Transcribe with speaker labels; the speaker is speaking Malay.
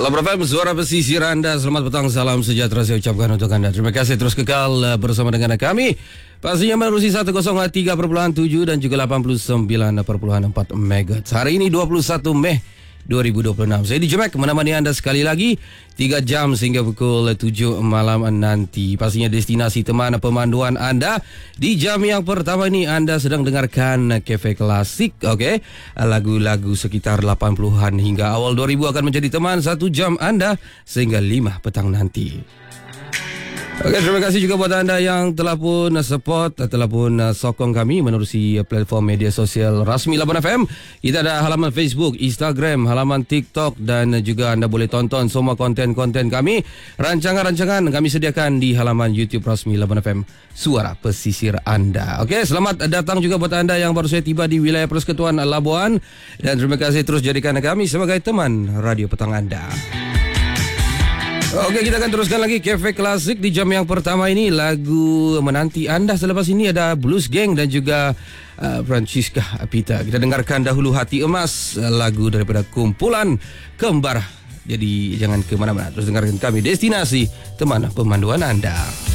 Speaker 1: Labra FM, suara pesisir Anda. Selamat petang, salam sejahtera saya ucapkan untuk Anda. Terima kasih terus kekal bersama dengan kami. Pastinya menerusi 103.7 dan juga 89.4 MHz. Hari ini 21 Mei 2026. Saya di Jemek menemani Anda sekali lagi 3 jam sehingga pukul 7 malam nanti. Pastinya destinasi teman pemanduan Anda. Di jam yang pertama ini Anda sedang dengarkan Cafe Klasik, okey. Lagu-lagu sekitar 80-an hingga awal 2000 akan menjadi teman 1 jam Anda sehingga 5 petang nanti. Okey, terima kasih juga buat anda yang telah pun support, telah pun sokong kami menerusi platform media sosial rasmi Laban FM. Kita ada halaman Facebook, Instagram, halaman TikTok dan juga anda boleh tonton semua konten-konten kami. Rancangan-rancangan kami sediakan di halaman YouTube rasmi Laban FM, suara pesisir anda. Okey, selamat datang juga buat anda yang baru saja tiba di wilayah Persekutuan Labuan dan terima kasih terus jadikan kami sebagai teman radio petang anda. Okey, kita akan teruskan lagi Cafe Klasik di jam yang pertama ini. Lagu menanti anda selepas ini ada Blues Gang dan juga Francisca Pita. Kita dengarkan dahulu Hati Emas, lagu daripada kumpulan Kembar. Jadi jangan ke mana-mana, terus dengarkan kami, destinasi teman pemanduan anda.